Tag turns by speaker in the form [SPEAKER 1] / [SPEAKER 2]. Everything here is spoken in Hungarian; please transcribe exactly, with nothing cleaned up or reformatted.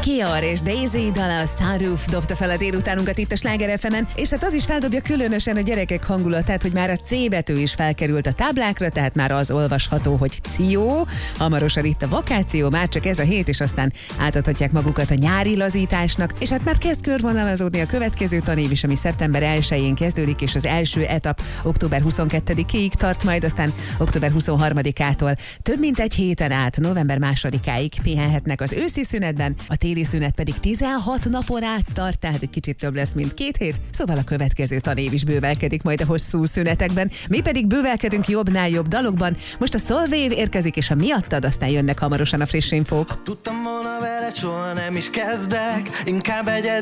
[SPEAKER 1] Kior és Daisy dala, a Sunroof dobta fel a délutánunkat itt a Sláger ef emen, és hát az is feldobja különösen a gyerekek hangulatát, hogy már a C betű is felkerült a táblákra, tehát már az olvasható, hogy Ció. Hamarosan itt a vakáció, már csak ez a hét, és aztán átadhatják magukat a nyári lazításnak, és hát már kezd körvonalazódni a következő tanév is, ami szeptember elsején kezdődik, és az első etap október huszonkettedikéig tart, majd aztán október huszonharmadikától több mint egy héten át november másodikáig pihenhetnek az őszi szünetben, a téli szünet pedig tizenhat napon át tart, tehát egy kicsit több lesz, mint két hét, szóval a következő tanév is bővelkedik majd a hosszú szünetekben. Mi pedig bővelkedünk jobbnál jobb dalokban. Most a Solwave érkezik, és a miattad, aztán jönnek hamarosan a friss infók.
[SPEAKER 2] Tudtam volna vele, soha nem is kezdek, inkább egyedül